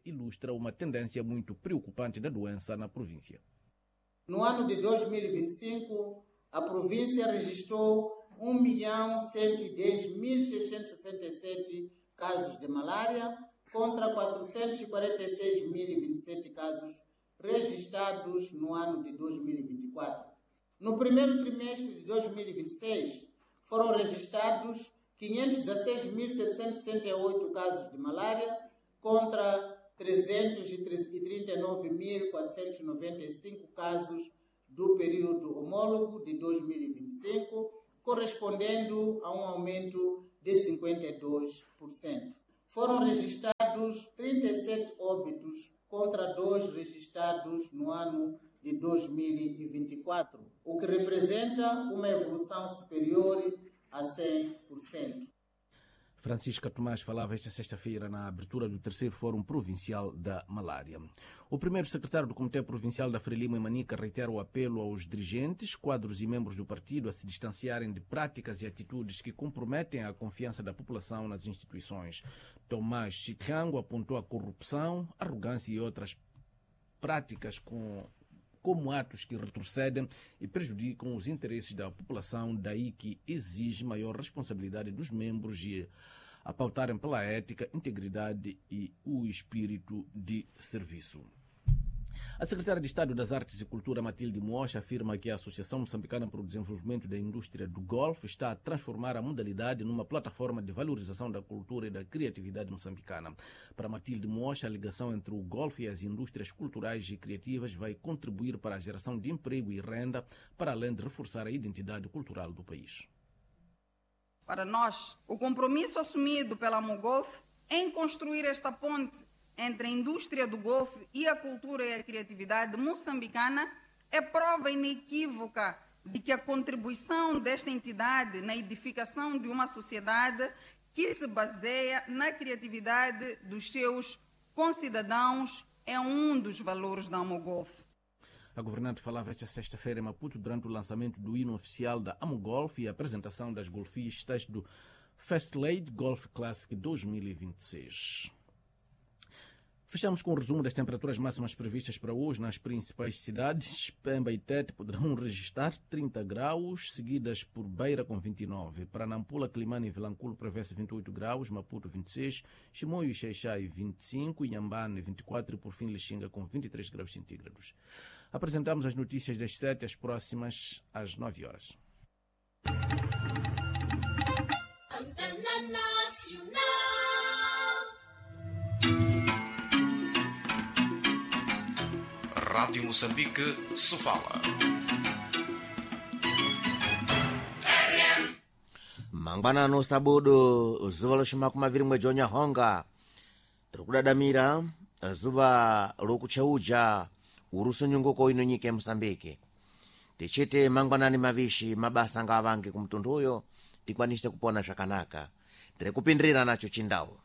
ilustra uma tendência muito preocupante da doença na província. No ano de 2025, a província registrou 1.110.667 casos de malária, contra 446.027 casos registrados no ano de 2024. No primeiro trimestre de 2026, foram registrados 516.778 casos de malária, contra 339.495 casos do período homólogo de 2025, correspondendo a um aumento de 52%. Foram registrados 37 óbitos contra 2 registrados no ano de 2024, o que representa uma evolução superior a 100%. Francisca Tomás falava esta sexta-feira na abertura do terceiro Fórum Provincial da Malária. O primeiro secretário do Comitê Provincial da Frelimo e Manica reitera o apelo aos dirigentes, quadros e membros do partido a se distanciarem de práticas e atitudes que comprometem a confiança da população nas instituições. Tomás Chitrango apontou a corrupção, arrogância e outras práticas como atos que retrocedem e prejudicam os interesses da população, daí que exige maior responsabilidade dos membros e a pautarem pela ética, integridade e o espírito de serviço. A secretária de Estado das Artes e Cultura, Matilde Mocha, afirma que a Associação Moçambicana para o Desenvolvimento da Indústria do Golfe está a transformar a modalidade numa plataforma de valorização da cultura e da criatividade moçambicana. Para Matilde Mocha, a ligação entre o golfe e as indústrias culturais e criativas vai contribuir para a geração de emprego e renda, para além de reforçar a identidade cultural do país. Para nós, o compromisso assumido pela Amogolf em construir esta ponte entre a indústria do golfe e a cultura e a criatividade moçambicana é prova inequívoca de que a contribuição desta entidade na edificação de uma sociedade que se baseia na criatividade dos seus concidadãos é um dos valores da Amogolf. A governante falava esta sexta-feira em Maputo durante o lançamento do hino oficial da Amogolf e a apresentação das golfistas do First Lady Golf Classic 2026. Fechamos com o resumo das temperaturas máximas previstas para hoje nas principais cidades. Pemba e Tete poderão registrar 30 graus, seguidas por Beira com 29. Para Nampula, Climane e Vilanculo prevê-se 28 graus, Maputo 26, Chimoio e Xaixai 25, Inhambane 24 e por fim Lixinga com 23 graus centígrados. Apresentamos as notícias das 7 às próximas às 9 horas. Rádio Moçambique, Sofala. Mangwana no sabudo zuva loshimako maviri mwezi wanyahonga tiri kudadamira zuva lokucheuja urusu nyungoko ino nyika ya Moçambique tichite mangwanani mavishi mabasa nga avange kumtundu uyo tikwanise kupona zvakanaka tiri kupindirira nacho chindawu.